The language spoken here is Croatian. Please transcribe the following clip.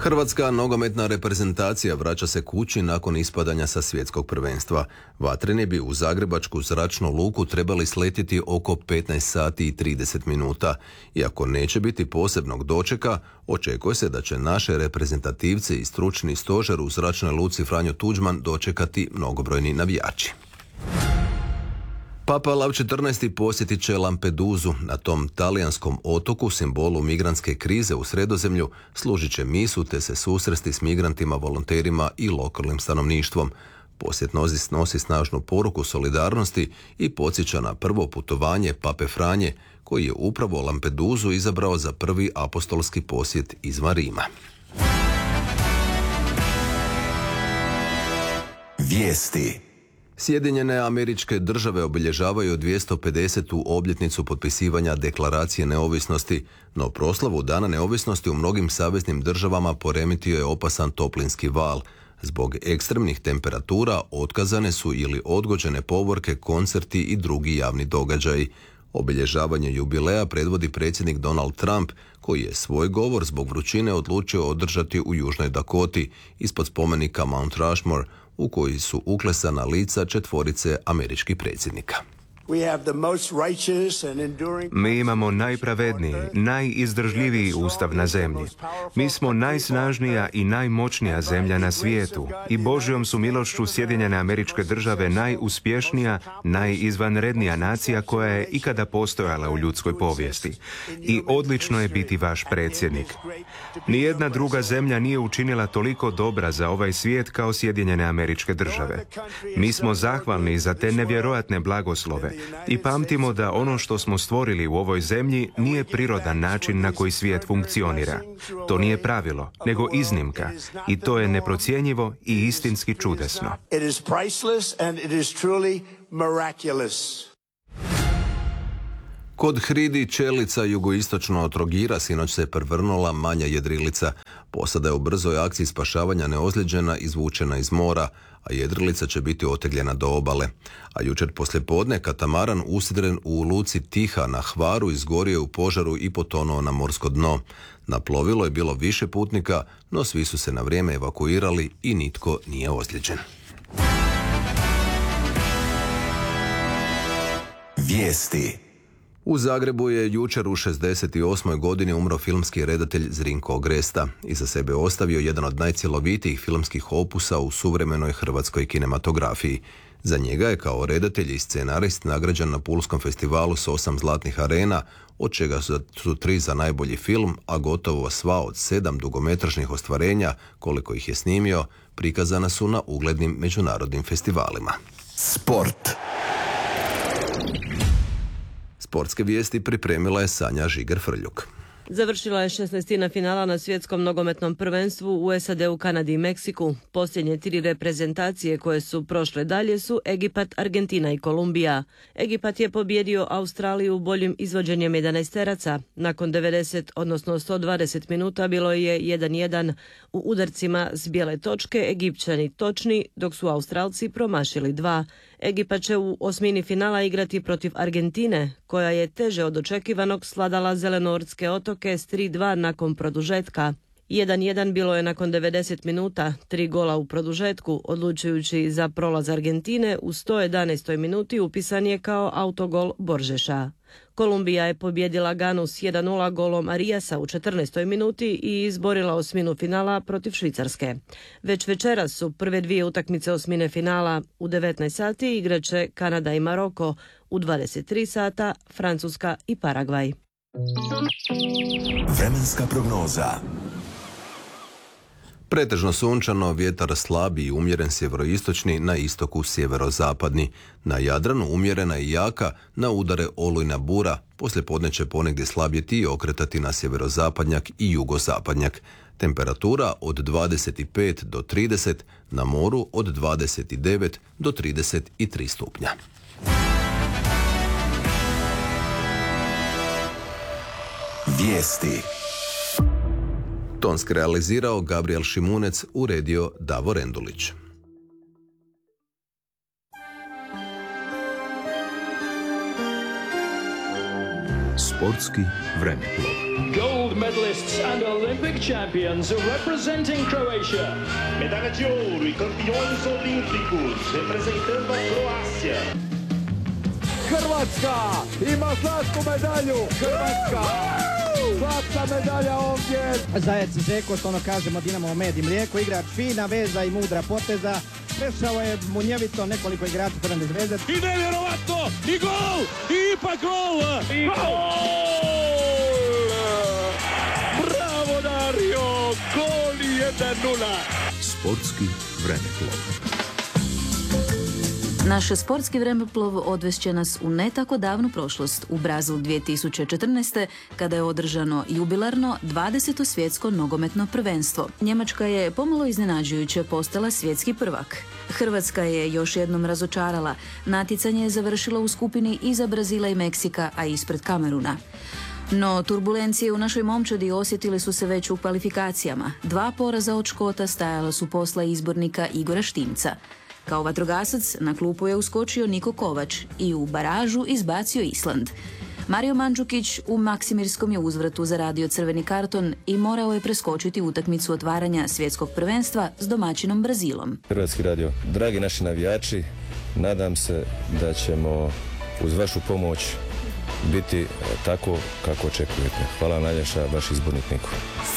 Hrvatska nogometna reprezentacija vraća se kući nakon ispadanja sa svjetskog prvenstva. Vatreni bi u zagrebačku zračnu luku trebali sletjeti oko 15 sati i 30 minuta. Iako neće biti posebnog dočeka, očekuje se da će naše reprezentativce i stručni stožer u zračnoj luci Franjo Tuđman dočekati mnogobrojni navijači. Papa Lav XIV. Posjetit će Lampeduzu. Na tom talijanskom otoku, simbolu migrantske krize u Sredozemlju, služit će misu te se susresti s migrantima, volonterima i lokalnim stanovništvom. Posjet nosi snažnu poruku solidarnosti i podsjeća na prvo putovanje Pape Franje, koji je upravo Lampeduzu izabrao za prvi apostolski posjet izvan Rima. Vijesti. Sjedinjene Američke Države obilježavaju 250. obljetnicu potpisivanja Deklaracije neovisnosti, no proslavu Dana neovisnosti u mnogim saveznim državama poremetio je opasan toplinski val. Zbog ekstremnih temperatura otkazane su ili odgođene povorke, koncerti i drugi javni događaji. Obilježavanje jubileja predvodi predsjednik Donald Trump, koji je svoj govor zbog vrućine odlučio održati u Južnoj Dakoti, ispod spomenika Mount Rushmore, u koji su uklesana lica četvorice američkih predsjednika. Mi imamo najpravedniji, najizdržljiviji ustav na zemlji. Mi smo najsnažnija i najmoćnija zemlja na svijetu i Božjom su milošću Sjedinjene Američke Države najuspješnija, najizvanrednija nacija koja je ikada postojala u ljudskoj povijesti. I odlično je biti vaš predsjednik. Nijedna druga zemlja nije učinila toliko dobra za ovaj svijet kao Sjedinjene Američke Države. Mi smo zahvalni za te nevjerojatne blagoslove i pamtimo da ono što smo stvorili u ovoj zemlji nije prirodan način na koji svijet funkcionira. To nije pravilo, nego iznimka, i to je neprocjenjivo i istinski čudesno. Kod hridi čelica jugoistočno od Trogira sinoć se prevrnula manja jedrilica. Posada je u brzoj akciji spašavanja neozlijeđena izvučena iz mora, a jedrilica će biti otegljena do obale. A jučer poslijepodne katamaran usidren u luci Tiha na Hvaru izgorio u požaru i potonuo na morsko dno. Na plovilu je bilo više putnika, no svi su se na vrijeme evakuirali i nitko nije ozlijeđen. Vijesti. U Zagrebu je jučer u 68. godini umro filmski redatelj Zrinko Ogresta. Iza sebe ostavio jedan od najcjelovitijih filmskih opusa u suvremenoj hrvatskoj kinematografiji. Za njega je kao redatelj i scenarist nagrađen na Pulskom festivalu s 8 zlatnih arena, od čega su 3 za najbolji film, a gotovo sva od 7 dugometražnih ostvarenja, koliko ih je snimio, prikazana su na uglednim međunarodnim festivalima. Sport. Sportske vijesti pripremila je Sanja Žiger-Frljuk. Završila je 16. finala na svjetskom nogometnom prvenstvu u SAD-u, Kanadi i Meksiku. Posljednje 3 reprezentacije koje su prošle dalje su Egipat, Argentina i Kolumbija. Egipat je pobijedio Australiju boljim izvođenjem 11-teraca. Nakon 90, odnosno 120 minuta bilo je 1-1. U udarcima s bijele točke Egipćani točni, dok su Australci promašili 2. Egipat će u osmini finala igrati protiv Argentine, koja je teže od očekivanog sladala Zelenortske otoke s 3-2 nakon produžetka. 1-1 bilo je nakon 90 minuta, 3 gola u produžetku, odlučujući za prolaz Argentine u 111. minuti upisan je kao autogol Boržeša. Kolumbija je pobjedila Ganu s 1-0 golom Arijasa u 14. minuti i izborila osminu finala protiv Švicarske. Već večeras su prve 2 utakmice osmine finala. U 19 sati igraće Kanada i Maroko, u 23 sata Francuska i Paragvaj. Vremenska prognoza. Pretežno sunčano, vjetar slabi i umjeren sjeveroistočni, na istoku sjeverozapadni. Na Jadranu umjerena i jaka, na udare olujna bura, poslijepodne će ponegdje slabjeti i okretati na sjeverozapadnjak i jugozapadnjak. Temperatura od 25 do 30, na moru od 29 do 33 stupnja. Vijesti. Tonski realizirao Gabriel Šimunec, uredio Davor Endulić. Sport Sportski vremeplov. Gold medalists and Olympic champions representing Croatia. Medalha de ouro e campeões olímpicos representando a Croácia. Hrvatska ima zlatnu medalju. Hrvatska! Zlatna medalja ovdje. Zajec Zeko, što ono kažemo, Dinamo med i mlijeko, igrač fina veza i mudra poteza. Prešao je munjevito nekoliko igrača Crvene zvezde. I nevjerovatno! I gol! I ipak gol! I gol! Bravo Dario! Gol 1:0! Sportski vremeplov. Naš sportski vremeplov odvešće nas u ne tako davnu prošlost, u Brazil 2014. kada je održano jubilarno 20. svjetsko nogometno prvenstvo. Njemačka je pomalo iznenađujuće postala svjetski prvak. Hrvatska je još jednom razočarala. Natjecanje je završilo u skupini iza Brazila i Meksika, a ispred Kameruna. No, turbulencije u našoj momčadi osjetili su se već u kvalifikacijama. 2 poraza od Škota stajala su posla izbornika Igora Štimca. Kao vatrogasac na klupu je uskočio Niko Kovač i u baražu izbacio Island. Mario Mandžukić u Maksimirskom je uzvratu zaradio crveni karton i morao je preskočiti utakmicu otvaranja svjetskog prvenstva s domaćinom Brazilom. Hrvatski radio, dragi naši navijači, nadam se da ćemo uz vašu pomoć biti tako kako očekujete. Hvala najljepša, vaš izbornik Niko.